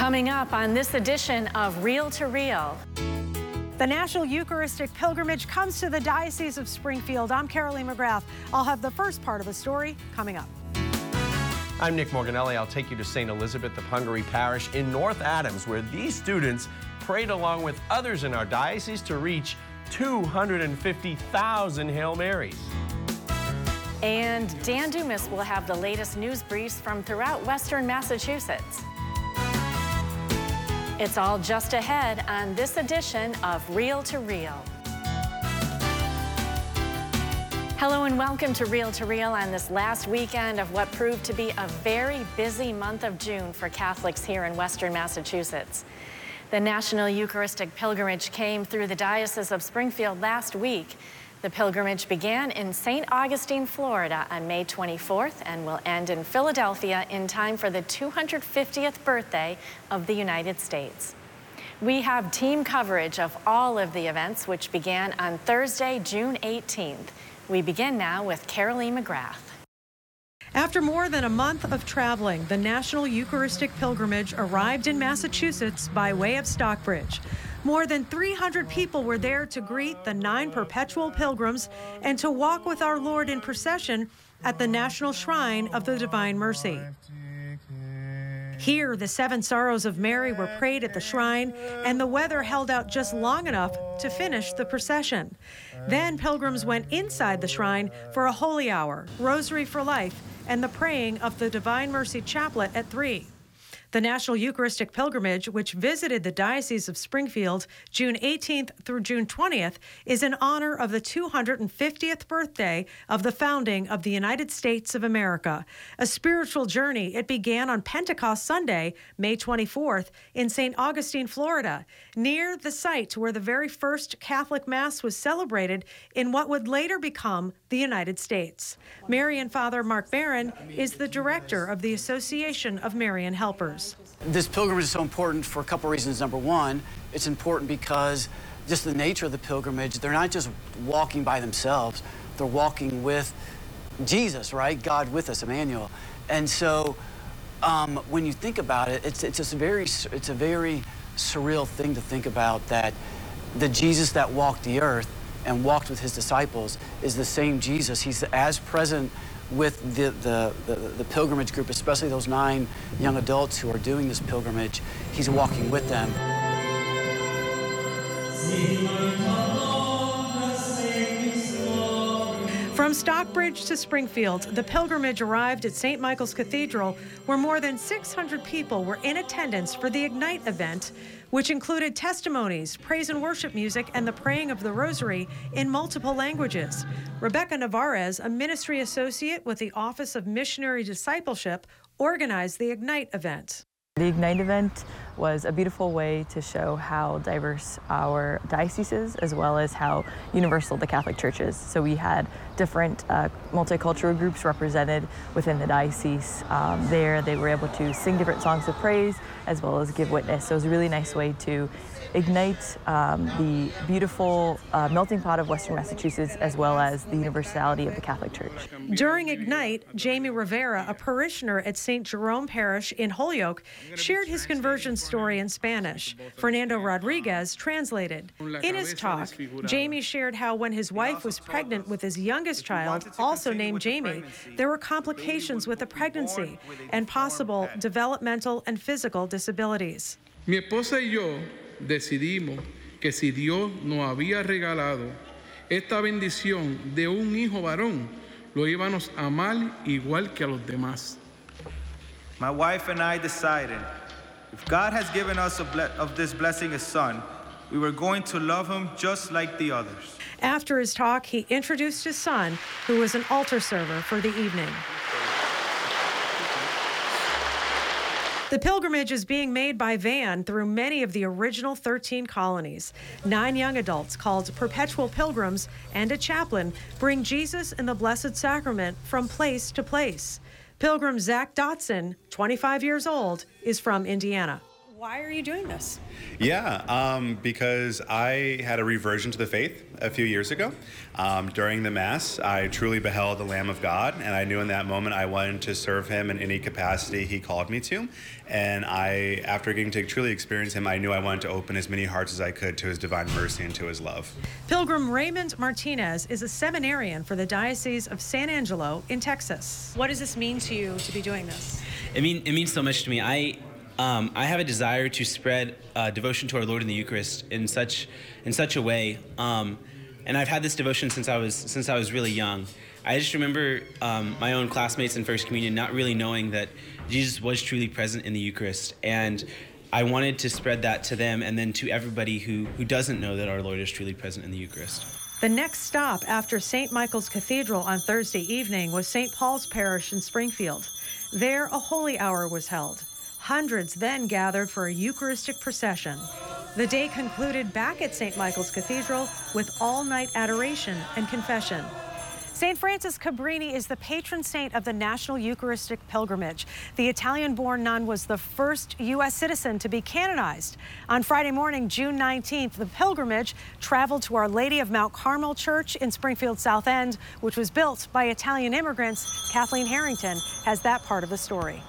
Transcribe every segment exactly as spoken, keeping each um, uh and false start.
Coming up on this edition of Reel to Reel. The National Eucharistic Pilgrimage comes to the Diocese of Springfield. I'm Caroline McGrath. I'll have the first part of the story coming up. I'm Nick Morganelli. I'll take you to Saint Elizabeth of Hungary Parish in North Adams, where these students prayed along with others in our diocese to reach two hundred fifty thousand Hail Marys. And Dan Dumas will have the latest news briefs from throughout Western Massachusetts. It's all just ahead on this edition of Reel to Reel. Hello and welcome to Reel to Reel on this last weekend of what proved to be a very busy month of June for Catholics here in Western Massachusetts. The National Eucharistic Pilgrimage came through the Diocese of Springfield last week. The pilgrimage began in Saint Augustine, Florida on May twenty-fourth and will end in Philadelphia in time for the two hundred fiftieth birthday of the United States. We have team coverage of all of the events, which began on Thursday, June eighteenth. We begin now with Caroline McGrath. After more than a month of traveling, the National Eucharistic Pilgrimage arrived in Massachusetts by way of Stockbridge. More than three hundred people were there to greet the nine perpetual pilgrims and to walk with our Lord in procession at the National Shrine of the Divine Mercy. Here, the Seven Sorrows of Mary were prayed at the shrine, and the weather held out just long enough to finish the procession. Then pilgrims went inside the shrine for a holy hour, Rosary for Life, and the praying of the Divine Mercy Chaplet at three. The National Eucharistic Pilgrimage, which visited the Diocese of Springfield June eighteenth through June twentieth, is in honor of the two hundred fiftieth birthday of the founding of the United States of America. A spiritual journey, it began on Pentecost Sunday, May twenty-fourth, in Saint Augustine, Florida, near the site where the very first Catholic Mass was celebrated in what would later become the United States. Marian Father Mark Barron is the director of the Association of Marian Helpers. This pilgrimage is so important for a couple reasons. Number one, it's important because just the nature of the pilgrimage, they're not just walking by themselves, they're walking with Jesus, right? God with us, Emmanuel. And so um, when you think about it, it's, it's, just a very, it's a very surreal thing to think about that the Jesus that walked the earth and walked with his disciples is the same Jesus. He's as present with the, the, the, the pilgrimage group, especially those nine young adults who are doing this pilgrimage. He's walking with them. From Stockbridge to Springfield, the pilgrimage arrived at Saint Michael's Cathedral, where more than six hundred people were in attendance for the Ignite event, which included testimonies, praise and worship music, and the praying of the Rosary in multiple languages. Rebecca Navarez, a ministry associate with the Office of Missionary Discipleship, organized the Ignite event. The Ignite event was a beautiful way to show how diverse our diocese is, as well as how universal the Catholic Church is. So we had different uh, multicultural groups represented within the diocese. Um, there they were able to sing different songs of praise, as well as give witness. So it was a really nice way to ignite um, the beautiful uh, melting pot of Western Massachusetts, as well as the universality of the Catholic Church. During Ignite, Jamie Rivera, a parishioner at Saint Jerome Parish in Holyoke, shared his conversion story in Spanish. Fernando Rodriguez translated. In his talk, Jamie shared how when his wife was pregnant with his youngest child, also named Jamie, there were complications with the pregnancy and possible developmental and physical disabilities. Mi esposa y yo decidimos que si Dios nos había regalado esta bendición de un hijo varón, lo íbamos a amar igual que a los demás. My wife and I decided if God has given us a ble- of this blessing a son, we were going to love him just like the others. After his talk, he introduced his son, who was an altar server for the evening. The pilgrimage is being made by van through many of the original thirteen colonies. Nine young adults called perpetual pilgrims and a chaplain bring Jesus and the Blessed Sacrament from place to place. Pilgrim Zach Dotson, twenty-five years old, is from Indiana. Why are you doing this? Yeah, um, because I had a reversion to the faith a few years ago. Um, during the Mass, I truly beheld the Lamb of God, and I knew in that moment I wanted to serve him in any capacity he called me to. And I, after getting to truly experience him, I knew I wanted to open as many hearts as I could to his divine mercy and to his love. Pilgrim Raymond Martinez is a seminarian for the Diocese of San Angelo in Texas. What does this mean to you to be doing this? It, mean, it means so much to me. I Um, I have a desire to spread uh, devotion to our Lord in the Eucharist in such in such a way, um, and I've had this devotion since I was since I was really young. I just remember um, my own classmates in First Communion not really knowing that Jesus was truly present in the Eucharist, and I wanted to spread that to them and then to everybody who who doesn't know that our Lord is truly present in the Eucharist. The next stop after Saint Michael's Cathedral on Thursday evening was Saint Paul's Parish in Springfield. There, a holy hour was held. Hundreds then gathered for a Eucharistic procession. The day concluded back at Saint Michael's Cathedral with all-night adoration and confession. Saint Frances Cabrini is the patron saint of the National Eucharistic Pilgrimage. The Italian-born nun was the first U S citizen to be canonized. On Friday morning, June nineteenth, the pilgrimage traveled to Our Lady of Mount Carmel Church in Springfield South End, which was built by Italian immigrants. Kathleen Harrington has that part of the story.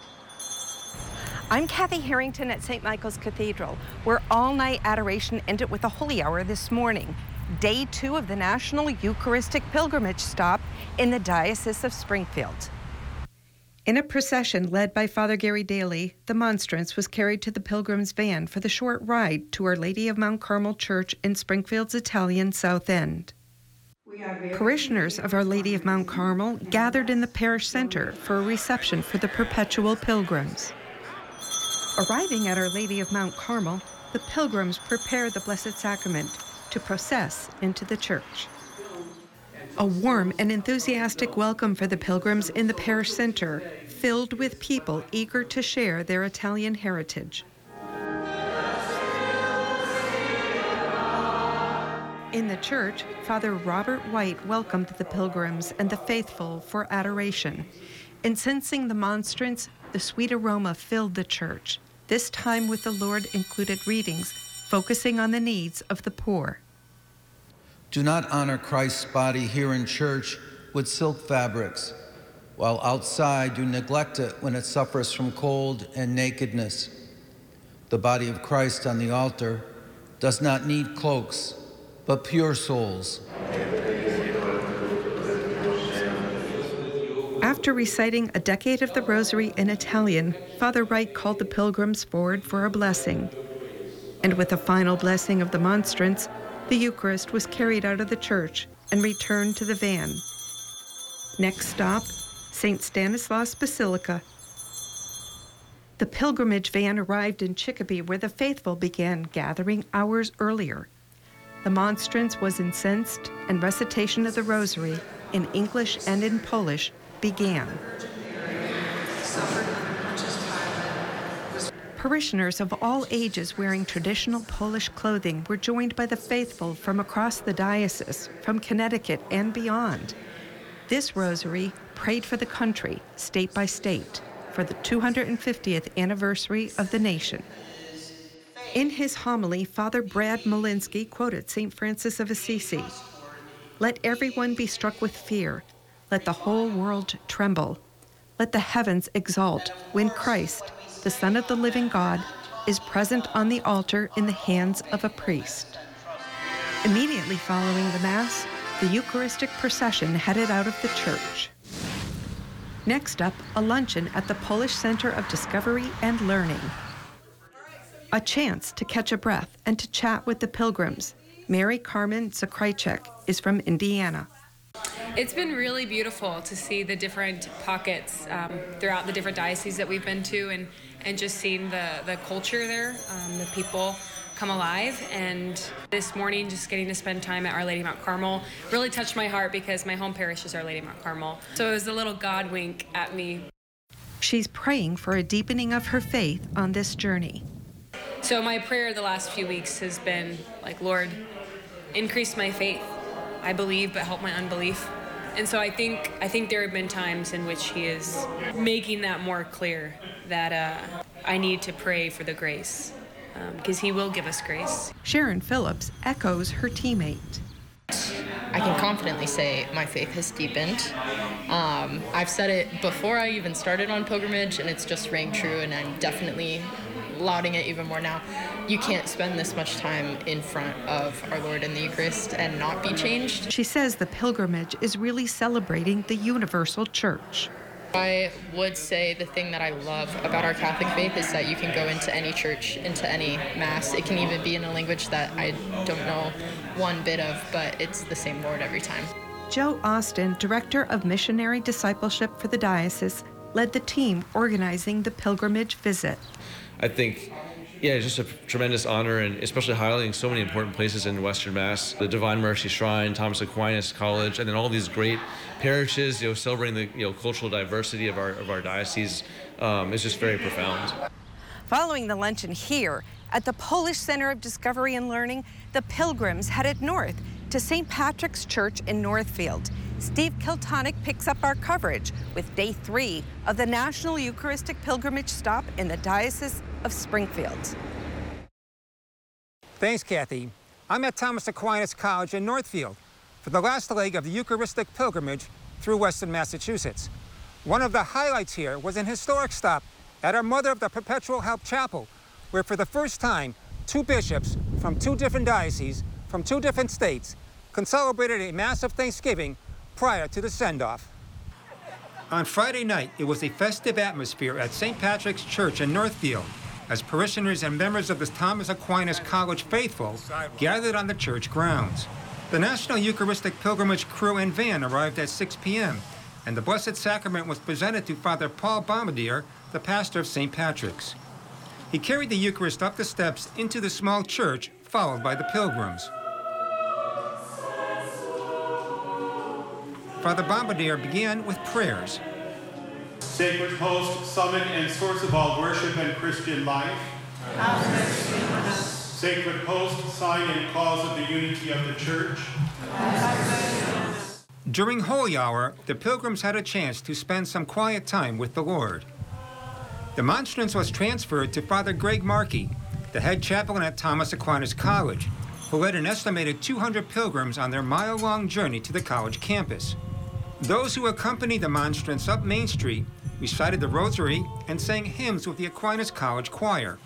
I'm Kathy Harrington at Saint Michael's Cathedral, where all-night adoration ended with a holy hour this morning, day two of the National Eucharistic Pilgrimage stop in the Diocese of Springfield. In a procession led by Father Gary Daly, the monstrance was carried to the pilgrims' van for the short ride to Our Lady of Mount Carmel Church in Springfield's Italian South End. Parishioners of Our Lady of Mount Carmel gathered in the parish center for a reception for the perpetual pilgrims. Arriving at Our Lady of Mount Carmel, the pilgrims prepare the Blessed Sacrament to process into the church. A warm and enthusiastic welcome for the pilgrims in the parish center, filled with people eager to share their Italian heritage. In the church, Father Robert White welcomed the pilgrims and the faithful for adoration. Incensing the monstrance, the sweet aroma filled the church. This time with the Lord included readings focusing on the needs of the poor. Do not honor Christ's body here in church with silk fabrics, while outside you neglect it when it suffers from cold and nakedness. The body of Christ on the altar does not need cloaks, but pure souls. After reciting a decade of the Rosary in Italian, Father Wright called the pilgrims forward for a blessing. And with a final blessing of the monstrance, the Eucharist was carried out of the church and returned to the van. Next stop, Saint Stanislaus Basilica. The pilgrimage van arrived in Chicopee, where the faithful began gathering hours earlier. The monstrance was incensed, and recitation of the Rosary in English and in Polish began. Parishioners of all ages wearing traditional Polish clothing were joined by the faithful from across the diocese, from Connecticut and beyond. This rosary prayed for the country, state by state, for the two hundred fiftieth anniversary of the nation. In his homily, Father Brad Malinsky quoted Saint Francis of Assisi, "Let everyone be struck with fear. Let the whole world tremble. Let the heavens exult when Christ, the Son of the living God, is present on the altar in the hands of a priest." Immediately following the Mass, the Eucharistic procession headed out of the church. Next up, a luncheon at the Polish Center of Discovery and Learning. A chance to catch a breath and to chat with the pilgrims. Mary Carmen Zakrajcek is from Indiana. It's been really beautiful to see the different pockets um, throughout the different dioceses that we've been to, and, and just seeing the, the culture there, um, the people come alive. And this morning, just getting to spend time at Our Lady of Mount Carmel really touched my heart, because my home parish is Our Lady of Mount Carmel. So it was a little God wink at me. She's praying for a deepening of her faith on this journey. So my prayer the last few weeks has been like, Lord, increase my faith. I believe, but help my unbelief. And so I think I think there have been times in which he is making that more clear, that uh, I need to pray for the grace, because um, he will give us grace. Sharon Phillips echoes her teammate. I can confidently say my faith has deepened. Um, I've said it before I even started on pilgrimage, and it's just rang true, and I'm definitely lauding it even more now. You can't spend this much time in front of our Lord in the Eucharist and not be changed. She says the pilgrimage is really celebrating the universal church. I would say the thing that I love about our Catholic faith is that you can go into any church, into any mass. It can even be in a language that I don't know one bit of, but it's the same Lord every time. Joe Austin, Director of Missionary Discipleship for the diocese, led the team organizing the pilgrimage visit. I think, yeah, it's just a tremendous honor, and especially highlighting so many important places in Western Mass, the Divine Mercy Shrine, Thomas Aquinas College, and then all these great parishes, you know, celebrating the you know cultural diversity of our of our diocese um, is just very profound. Following the luncheon here at the Polish Center of Discovery and Learning, the pilgrims headed north to Saint Patrick's Church in Northfield. Steve Kiltonick picks up our coverage with day three of the National Eucharistic Pilgrimage Stop in the Diocese of Springfield. Thanks, Kathy. I'm at Thomas Aquinas College in Northfield for the last leg of the Eucharistic pilgrimage through Western Massachusetts. One of the highlights here was an historic stop at our Mother of the Perpetual Help Chapel, where for the first time, two bishops from two different dioceses, from two different states, celebrated a Mass of Thanksgiving prior to the send-off. On Friday night, it was a festive atmosphere at Saint Patrick's Church in Northfield, as parishioners and members of the Thomas Aquinas College faithful gathered on the church grounds. The National Eucharistic Pilgrimage crew and van arrived at six p m, and the Blessed Sacrament was presented to Father Paul Bombardier, the pastor of Saint Patrick's. He carried the Eucharist up the steps into the small church, followed by the pilgrims. Father Bombardier began with prayers. Sacred host, summit and source of all worship and Christian life. Sacred host, sign and cause of the unity of the Church. During Holy Hour, the pilgrims had a chance to spend some quiet time with the Lord. The monstrance was transferred to Father Greg Markey, the head chaplain at Thomas Aquinas College, who led an estimated two hundred pilgrims on their mile-long journey to the college campus. Those who accompanied the monstrance up Main Street recited the Rosary and sang hymns with the Aquinas College Choir.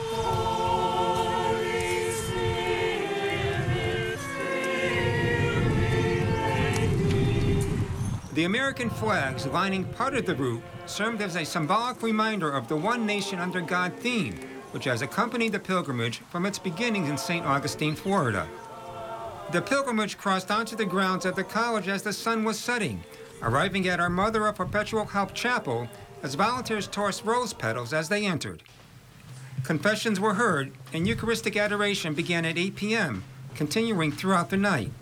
The American flags lining part of the route served as a symbolic reminder of the One Nation Under God theme, which has accompanied the pilgrimage from its beginnings in Saint Augustine, Florida. The pilgrimage crossed onto the grounds of the college as the sun was setting, arriving at our Mother of Perpetual Help Chapel as volunteers tossed rose petals as they entered. Confessions were heard, and Eucharistic adoration began at eight p m, continuing throughout the night.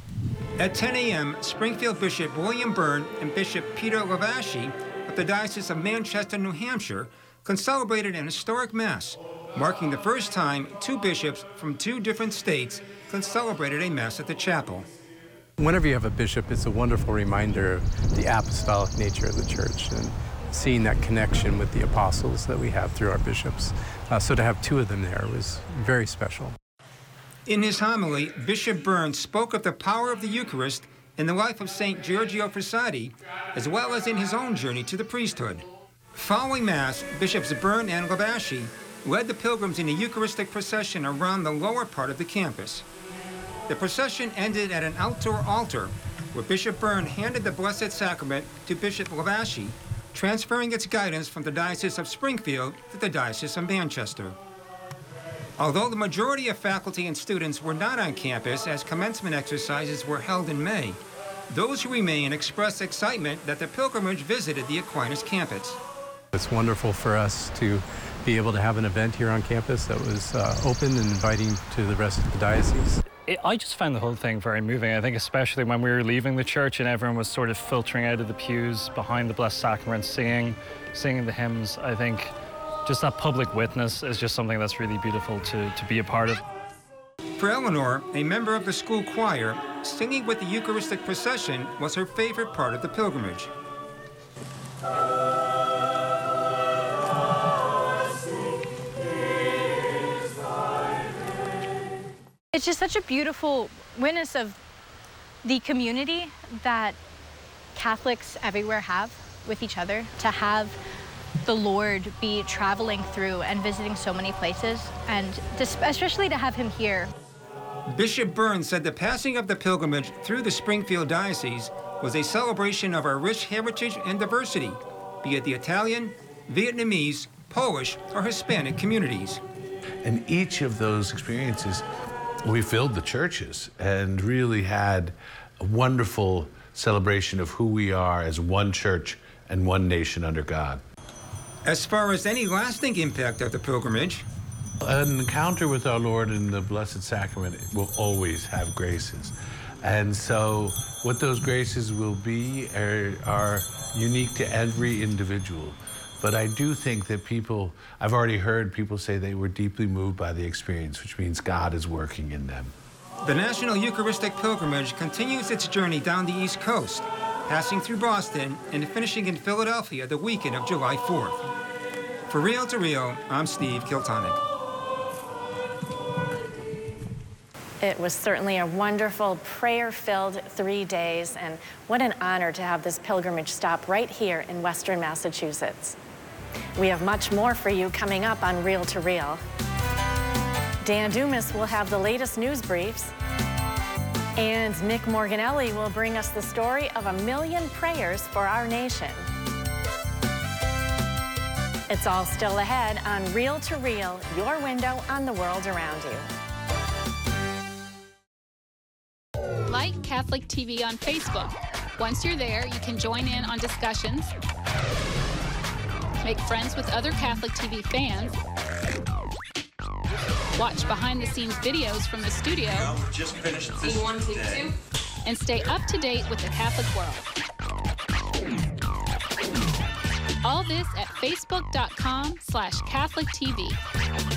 At ten a m, Springfield Bishop William Byrne and Bishop Peter Lavashi of the Diocese of Manchester, New Hampshire, celebrated an historic Mass, marking the first time two bishops from two different states celebrated a Mass at the chapel. Whenever you have a bishop, it's a wonderful reminder of the apostolic nature of the church and seeing that connection with the apostles that we have through our bishops. Uh, so to have two of them there was very special. In his homily, Bishop Byrne spoke of the power of the Eucharist in the life of Saint Giorgio Frassati, as well as in his own journey to the priesthood. Following Mass, Bishops Byrne and Lavashi led the pilgrims in a Eucharistic procession around the lower part of the campus. The procession ended at an outdoor altar where Bishop Byrne handed the Blessed Sacrament to Bishop Lavashi, transferring its guidance from the Diocese of Springfield to the Diocese of Manchester. Although the majority of faculty and students were not on campus as commencement exercises were held in May, those who remain expressed excitement that the pilgrimage visited the Aquinas campus. It's wonderful for us to be able to have an event here on campus that was uh, open and inviting to the rest of the diocese. It, I just found the whole thing very moving. I think especially when we were leaving the church and everyone was sort of filtering out of the pews behind the Blessed Sacrament, singing, singing the hymns. I think just that public witness is just something that's really beautiful to, to be a part of. For Eleanor, a member of the school choir, singing with the Eucharistic procession was her favorite part of the pilgrimage. It's just such a beautiful witness of the community that Catholics everywhere have with each other, to have the Lord be traveling through and visiting so many places, and to, especially to have him here. Bishop Burns said the passing of the pilgrimage through the Springfield Diocese was a celebration of our rich heritage and diversity, be it the Italian, Vietnamese, Polish, or Hispanic communities. In each of those experiences, we filled the churches and really had a wonderful celebration of who we are as one church and one nation under God. As far as any lasting impact of the pilgrimage, an encounter with our Lord in the Blessed Sacrament will always have graces. And so what those graces will be are, are unique to every individual. But I do think that people, I've already heard people say they were deeply moved by the experience, which means God is working in them. The National Eucharistic Pilgrimage continues its journey down the East Coast, passing through Boston and finishing in Philadelphia the weekend of July fourth. For Real to Real, I'm Steve Kiltonic. It was certainly a wonderful, prayer-filled three days, and what an honor to have this pilgrimage stop right here in Western Massachusetts. We have much more for you coming up on Real to Real. Dan Dumas will have the latest news briefs, and Nick Morganelli will bring us the story of a million prayers for our nation. It's all still ahead on Real to Real, your window on the world around you. Like Catholic T V on Facebook. Once you're there, you can join in on discussions, make friends with other Catholic T V fans, watch behind-the-scenes videos from the studio, just finished this see one, two, two, and stay up to date with the Catholic world. All this at facebook dot com slash Catholic T V.